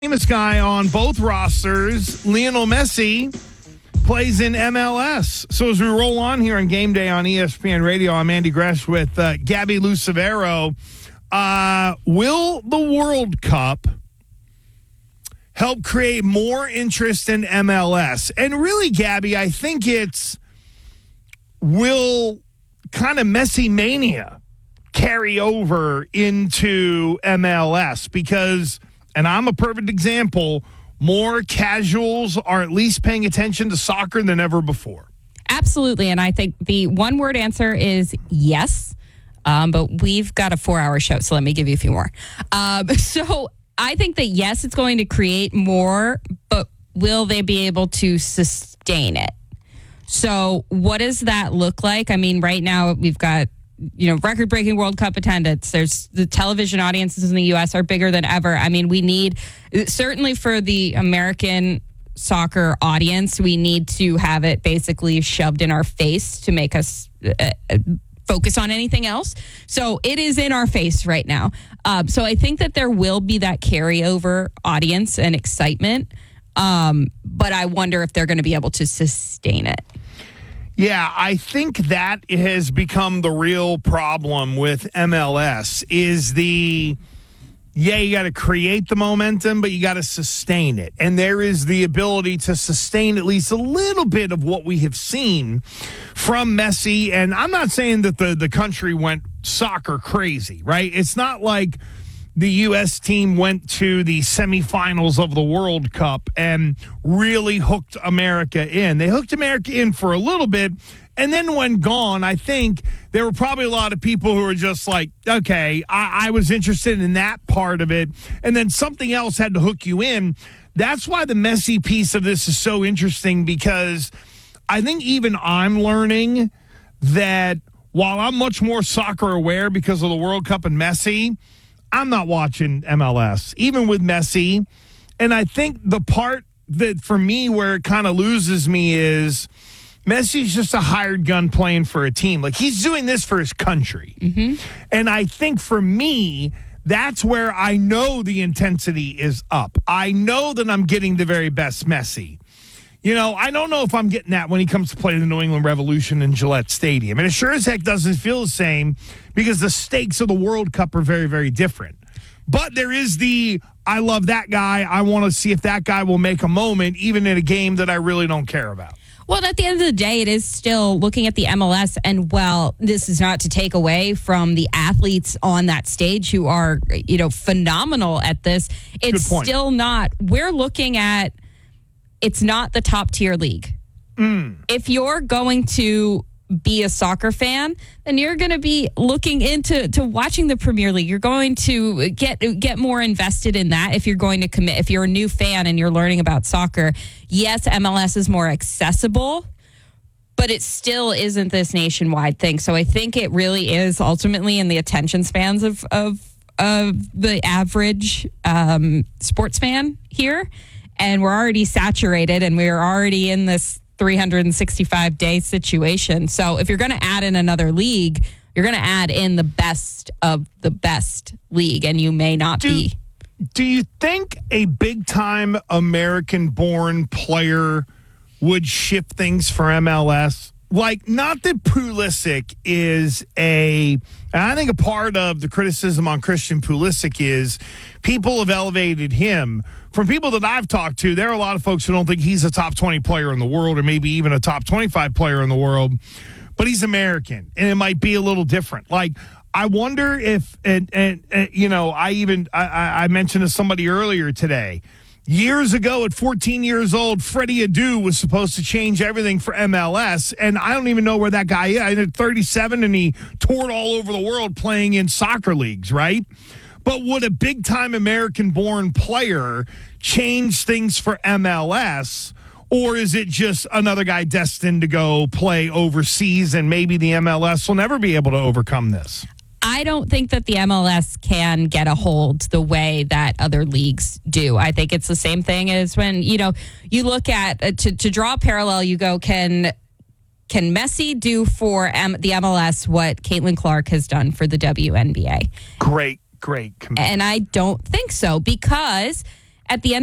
famous guy on both rosters, Lionel Messi, plays in MLS. So as we roll on here on Game Day on ESPN Radio, I'm Andy Gresh with Gabby Lucevero. Will the World Cup help create more interest in MLS? And really, Gabby, I think will kind of Messi mania carry over into MLS because, and I'm a perfect example, more casuals are at least paying attention to soccer than ever before. Absolutely. And I think the one-word answer is yes. But we've got a 4-hour show, so let me give you a few more. So I think that, yes, it's going to create more, but will they be able to sustain it? So what does that look like? I mean, right now we've got, record-breaking World Cup attendance. There's the television audiences in the U.S. are bigger than ever. I mean, we need, certainly for the American soccer audience, we need to have it basically shoved in our face to make us focus on anything else. So it is in our face right now. So I think that there will be that carryover audience and excitement. But I wonder if they're going to be able to sustain it. Yeah, I think that has become the real problem with MLS is you got to create the momentum, but you got to sustain it. And there is the ability to sustain at least a little bit of what we have seen from Messi. And I'm not saying that the country went soccer crazy, right? It's not like the U.S. team went to the semifinals of the World Cup and really hooked America in. They hooked America in for a little bit, and then when gone, I think there were probably a lot of people who were just like, okay, I was interested in that part of it, and then something else had to hook you in. That's why the Messi piece of this is so interesting, because I think even I'm learning that while I'm much more soccer aware because of the World Cup and Messi, I'm not watching MLS, even with Messi. And I think the part that for me where it kind of loses me is Messi's just a hired gun playing for a team. Like, he's doing this for his country. Mm-hmm. And I think for me, that's where I know the intensity is up. I know that I'm getting the very best Messi. I don't know if I'm getting that when he comes to play the New England Revolution in Gillette Stadium. And it sure as heck doesn't feel the same because the stakes of the World Cup are very, very different. But there is I love that guy. I want to see if that guy will make a moment, even in a game that I really don't care about. Well, at the end of the day, it is still looking at the MLS, and this is not to take away from the athletes on that stage who are, phenomenal at this. It's still not. We're looking at. It's not the top tier league. If you're going to be a soccer fan, then you're going to be looking into watching the Premier League. You're going to get more invested in that if you're going to commit. If you're a new fan and you're learning about soccer, yes, MLS is more accessible, but it still isn't this nationwide thing. So I think it really is ultimately in the attention spans of the average sports fan here. And we're already saturated, and we're already in this 365-day situation. So if you're going to add in another league, you're going to add in the best of the best league, and you may not be. Do you think a big-time American-born player would shift things for MLS? Like, not that Pulisic is and I think a part of the criticism on Christian Pulisic is people have elevated him. From people that I've talked to, there are a lot of folks who don't think he's a top 20 player in the world or maybe even a top 25 player in the world, but he's American, and it might be a little different. Like, I wonder if, I mentioned to somebody earlier today, years ago at 14 years old, Freddie Adu was supposed to change everything for MLS, and I don't even know where that guy is. At 37, and he toured all over the world playing in soccer leagues, right? But would a big-time American-born player change things for MLS, or is it just another guy destined to go play overseas, and maybe the MLS will never be able to overcome this? I don't think that the MLS can get a hold the way that other leagues do. I think it's the same thing as when, you look at, to draw a parallel, you go, can Messi do for the MLS what Caitlin Clark has done for the WNBA? Great. And I don't think so, because at the end